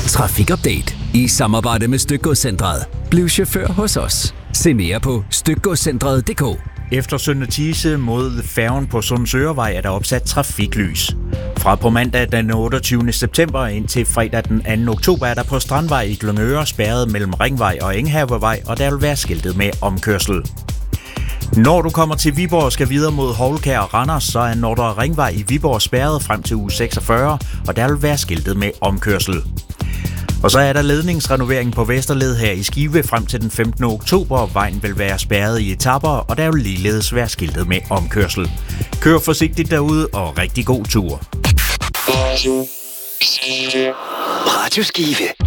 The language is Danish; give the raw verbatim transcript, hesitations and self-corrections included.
Trafikupdate i samarbejde med Stykgodscentret. Bliv chauffør hos os. Se mere på stykgodscentret punktum d k. Efter Sønder Thise mod færgen på Sundsørevej er der opsat trafiklys. Fra på mandag den otteogtyvende september indtil fredag den anden oktober er der på Strandvej i Glyngøre spærret mellem Ringvej og Enghavevej, og der vil være skiltet med omkørsel. Når du kommer til Viborg og skal videre mod Houlkær og Randers, så er Nordre Ringvej i Viborg spærret frem til uge seksogfyrre, og der vil være skiltet med omkørsel. Og så er der ledningsrenovering på Vesterled her i Skive frem til den femtende oktober. Vejen vil være spærret i etaper, og der vil ligeledes være skiltet med omkørsel. Kør forsigtigt derude, og rigtig god tur. Radio Skive.